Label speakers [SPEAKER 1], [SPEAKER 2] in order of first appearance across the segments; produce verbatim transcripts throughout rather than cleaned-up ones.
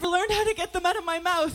[SPEAKER 1] never learned how to get them out of my mouth.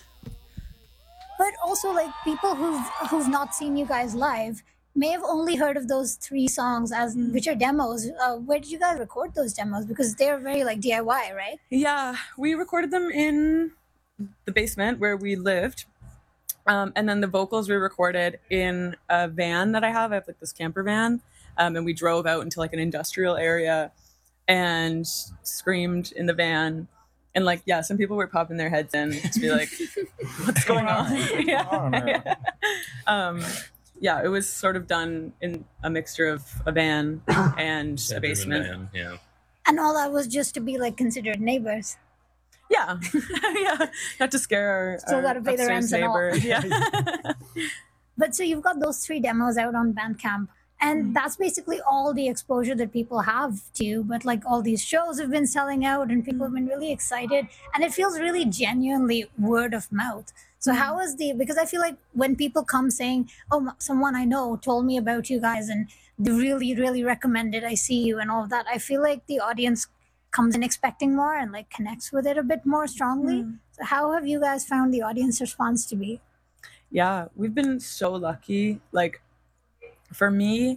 [SPEAKER 2] But also, like, people who've who've not seen you guys live may have only heard of those three songs as which are demos. Uh, where did you guys record those demos? Because they're very like D I Y, right?
[SPEAKER 3] Yeah, we recorded them in the basement where we lived. Um, and then the vocals we recorded in a van that I have. I have like this camper van. Um, and we drove out into like an industrial area and screamed in the van. And like, yeah, some people were popping their heads in to be like, what's going on? yeah. yeah. Um, yeah, it was sort of done in a mixture of a van and a basement.
[SPEAKER 4] Van, yeah.
[SPEAKER 2] And all that was just to be like considered neighbors.
[SPEAKER 3] Yeah, yeah, not to scare our,
[SPEAKER 2] Still
[SPEAKER 3] our
[SPEAKER 2] gotta pay the
[SPEAKER 3] upstairs
[SPEAKER 2] rent and all.
[SPEAKER 3] neighbors. Yeah.
[SPEAKER 2] But so you've got those three demos out on Bandcamp, and mm. that's basically all the exposure that people have to you. But like all these shows have been selling out, and people have been really excited, and it feels really genuinely word of mouth. So how is the, because I feel like when people come saying, oh, someone I know told me about you guys and they really, really recommended I see you and all of that, I feel like the audience comes in expecting more and like connects with it a bit more strongly. Mm. So how have you guys found the audience response to be?
[SPEAKER 3] Yeah, we've been so lucky. Like for me,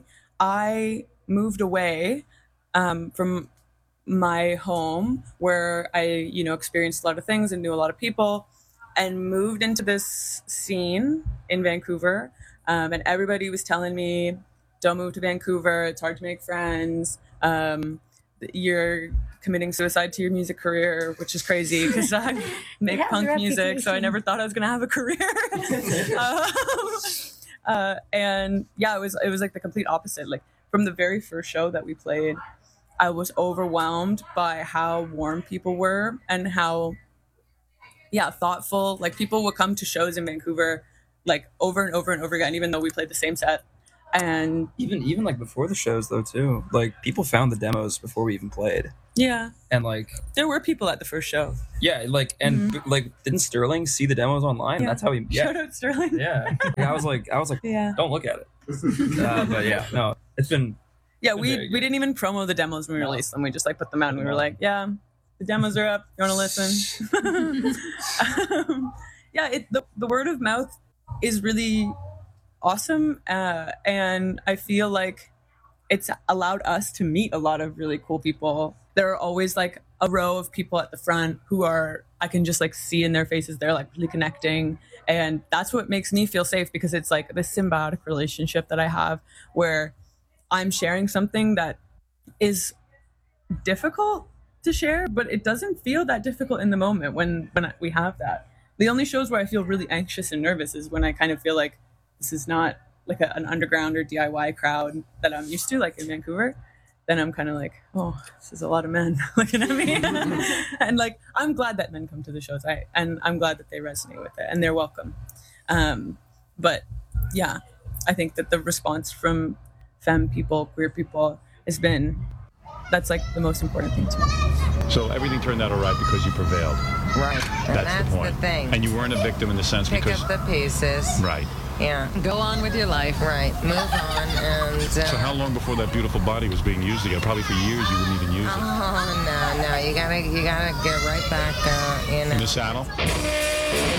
[SPEAKER 3] I moved away um, from my home where I, you know, experienced a lot of things and knew a lot of people, and moved into this scene in Vancouver. Um, and everybody was telling me, don't move to Vancouver. It's hard to make friends. Um, you're committing suicide to your music career, which is crazy because I make punk music, so I never thought I was going to have a career. um, uh, and yeah, it was it was like the complete opposite. Like from the very first show that we played, I was overwhelmed by how warm people were and how, yeah, thoughtful. Like people would come to shows in Vancouver, like over and over and over again, even though we played the same set. And
[SPEAKER 5] even even like before the shows though too, like people found the demos before we even played.
[SPEAKER 3] Yeah,
[SPEAKER 5] and like
[SPEAKER 3] there were people at the first show.
[SPEAKER 5] Yeah, like and mm-hmm. like didn't Sterling see the demos online?
[SPEAKER 3] Yeah.
[SPEAKER 5] That's how he. Yeah.
[SPEAKER 3] Shout out Sterling.
[SPEAKER 5] Yeah, yeah. I was like, I was like,
[SPEAKER 3] yeah.
[SPEAKER 5] Don't look at it. uh, but yeah, no, it's been.
[SPEAKER 3] Yeah,
[SPEAKER 5] it's been
[SPEAKER 3] we we didn't even promo the demos when we no. released them. We just like put them out and we were like, yeah, the demos are up. You want to listen? um, yeah, it the the word of mouth is really awesome, uh, and I feel like it's allowed us to meet a lot of really cool people. There are always like a row of people at the front who are, I can just like see in their faces, they're like really connecting, and that's what makes me feel safe, because it's like this symbiotic relationship that I have where I'm sharing something that is difficult to share, but it doesn't feel that difficult in the moment when when we have that. The only shows where I feel really anxious and nervous is when I kind of feel like this is not like a, an underground or D I Y crowd that I'm used to, like in Vancouver. Then I'm kind of like, oh, this is a lot of men looking at me. And like, I'm glad that men come to the shows. I and I'm glad that they resonate with it and they're welcome. Um, but yeah, I think that the response from femme people, queer people has been, that's like the most important thing to me.
[SPEAKER 4] So everything turned out all right because you prevailed.
[SPEAKER 6] Right. And that's,
[SPEAKER 4] that's the point.
[SPEAKER 6] The thing.
[SPEAKER 4] And you weren't a victim in the sense
[SPEAKER 6] Pick
[SPEAKER 4] because...
[SPEAKER 6] Pick up the pieces.
[SPEAKER 4] Right.
[SPEAKER 6] Yeah. Go on with your life. Right. Move on. And. Uh,
[SPEAKER 4] so how long before that beautiful body was being used again? Probably for years you wouldn't even use it.
[SPEAKER 6] Oh no, no! You gotta, you gotta get right back uh, in.
[SPEAKER 4] In the saddle.